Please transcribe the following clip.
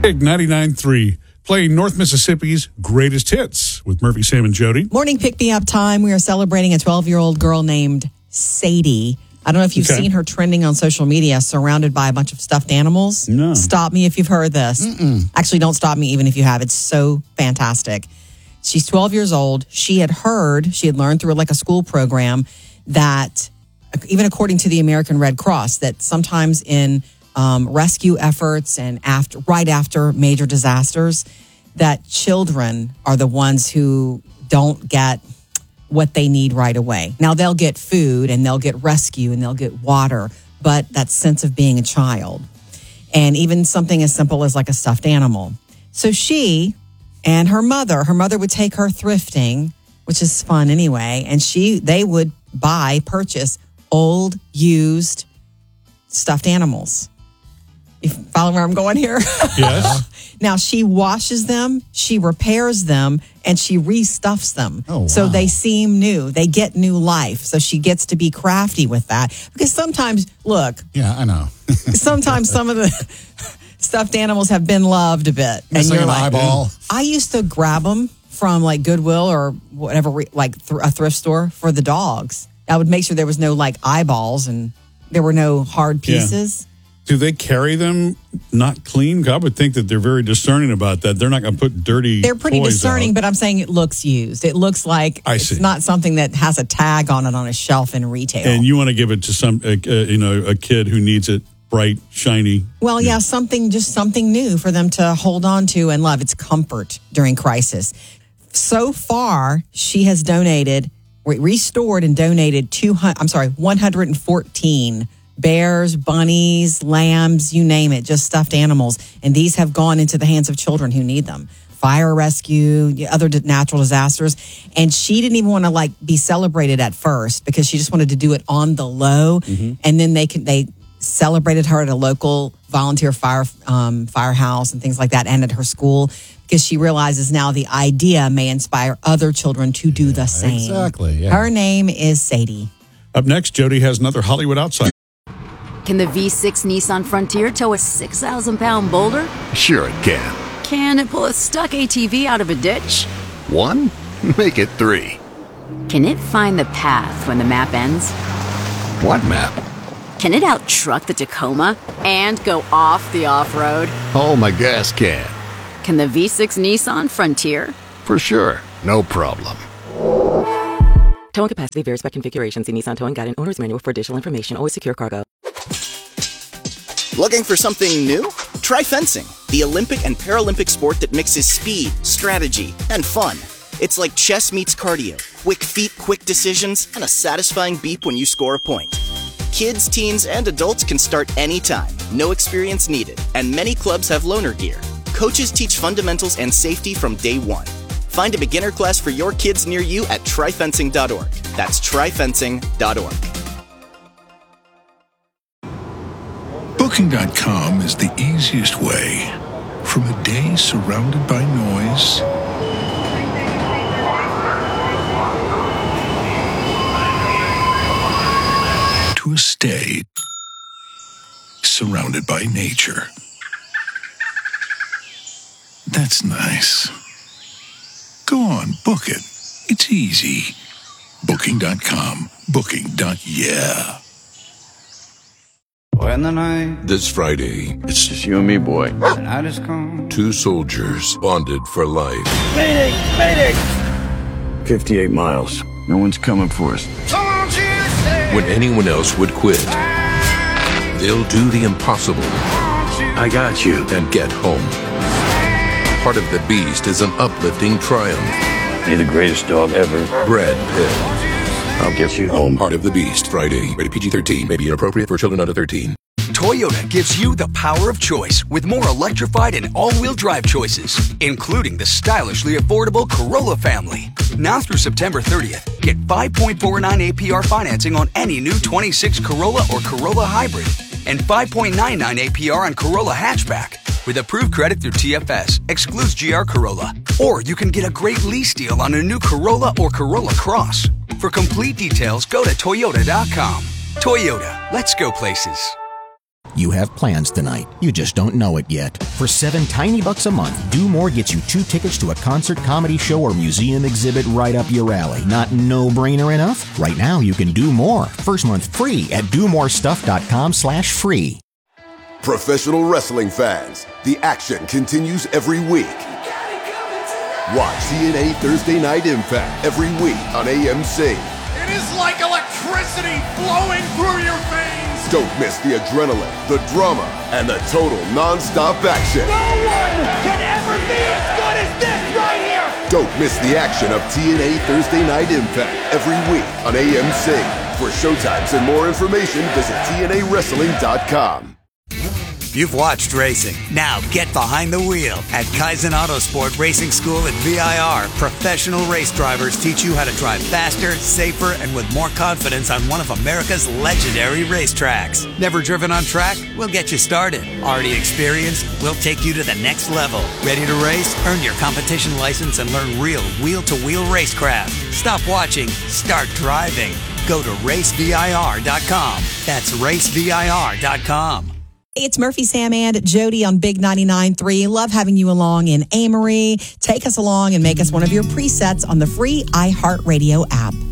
Big 99.3, playing North Mississippi's greatest hits with Murphy, Sam, and Jody. Morning pick-me-up time. We are celebrating a 12-year-old girl named Sadie. I don't know if you've seen her trending on social media, surrounded by a bunch of stuffed animals. No. Stop me if you've heard this. Actually, don't stop me even if you have. It's so fantastic. She's 12 years old. She had learned through like a school program that, even according to the American Red Cross, that sometimes in rescue efforts and right after major disasters, that children are the ones who don't get what they need right away. Now, they'll get food and they'll get rescue and they'll get water, but that sense of being a child. And even something as simple as like a stuffed animal. So she and her mother would take her thrifting, which is fun anyway, and they would purchase old, used stuffed animals. You follow where I'm going here? Yes. Now, she washes them, she repairs them, and she restuffs them. Oh, wow. So they seem new. They get new life. So she gets to be crafty with that. Because sometimes, look. Yeah, I know. Sometimes some of the stuffed animals have been loved a bit. Missing an eyeball. I used to grab them from like Goodwill or whatever, like a thrift store for the dogs. I would make sure there was no like eyeballs and there were no hard pieces. Yeah. Do they carry them not clean? I would think that they're very discerning about that. They're not going to put dirty They're pretty toys discerning, out. But I'm saying it looks used. It looks like it's not something that has a tag on it on a shelf in retail. And you want to give it to a kid who needs it bright, shiny. Well, yeah, something new for them to hold on to and love. It's comfort during crisis. So far, she has restored and donated 114 bears, bunnies, lambs, you name it, just stuffed animals. And these have gone into the hands of children who need them. Fire rescue, other natural disasters. And she didn't even want to be celebrated at first because she just wanted to do it on the low. Mm-hmm. And then they celebrated her at a local volunteer firehouse and things like that, and at her school, because she realizes now the idea may inspire other children to do the same. Exactly. Yeah. Her name is Sadie. Up next, Jody has another Hollywood Outsider. Can the V6 Nissan Frontier tow a 6,000-pound boulder? Sure it can. Can it pull a stuck ATV out of a ditch? 1? Make it 3. Can it find the path when the map ends? What map? Can it out-truck the Tacoma and go off the off-road? Oh, my gas can. Can the V6 Nissan Frontier? For sure. No problem. Towing capacity varies by configuration. See Nissan Towing Guide and Owner's Manual for additional information. Always secure cargo. Looking for something new? Try fencing, the Olympic and Paralympic sport that mixes speed, strategy, and fun. It's like chess meets cardio. Quick feet, quick decisions, and a satisfying beep when you score a point. Kids, teens, and adults can start anytime. No experience needed. And many clubs have loaner gear. Coaches teach fundamentals and safety from day one. Find a beginner class for your kids near you at tryfencing.org. That's tryfencing.org. Booking.com is the easiest way. From a day surrounded by noise to a stay surrounded by nature. That's nice. Go on, book it. It's easy. Booking.com. Booking.yeah. This Friday, it's just you and me, boy. And I just come. 2 soldiers bonded for life. Mayday! Mayday! 58 miles. No one's coming for us. When anyone else would quit, they'll do the impossible. I got you. And get home. Heart of the Beast is an uplifting triumph. You're the greatest dog ever. Brad Pitt. I'll get you home. Heart of the Beast, Friday. Rated PG-13. May be inappropriate for children under 13. Toyota gives you the power of choice with more electrified and all-wheel drive choices, including the stylishly affordable Corolla family. Now through September 30th, get 5.49 APR financing on any new 26 Corolla or Corolla Hybrid and 5.99 APR on Corolla Hatchback. With approved credit through TFS, excludes GR Corolla. Or you can get a great lease deal on a new Corolla or Corolla Cross. For complete details, go to Toyota.com. Toyota, let's go places. You have plans tonight. You just don't know it yet. For $7 tiny bucks a month, Do More gets you 2 tickets to a concert, comedy show, or museum exhibit right up your alley. Not no-brainer enough? Right now, you can do more. First month free at domorestuff.com/free. Professional wrestling fans, the action continues every week. Watch TNA Thursday Night Impact every week on AMC. It is like electricity flowing through your veins. Don't miss the adrenaline, the drama, and the total non-stop action. No one can ever be as good as this right here. Don't miss the action of TNA Thursday Night Impact every week on AMC. For showtimes and more information, visit TNAWrestling.com. You've watched racing. Now get behind the wheel. At Kaizen Autosport Racing School at VIR, professional race drivers teach you how to drive faster, safer, and with more confidence on one of America's legendary racetracks. Never driven on track? We'll get you started. Already experienced? We'll take you to the next level. Ready to race? Earn your competition license and learn real wheel-to-wheel racecraft. Stop watching. Start driving. Go to racevir.com. That's racevir.com. Hey, it's Murphy, Sam, and Jody on Big 99.3. Love having you along in Amory. Take us along and make us one of your presets on the free iHeartRadio app.